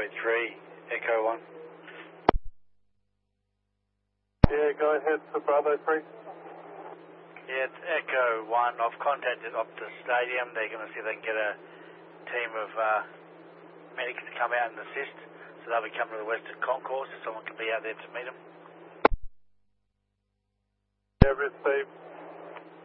Bravo 3, Echo 1. Yeah, go ahead for Bravo 3. Yeah, it's Echo 1. I've contacted Optus Stadium. They're going to see if they can get a team of medics to come out and assist. So they'll be coming to the Western Concourse so someone can be out there to meet them. Yeah, received.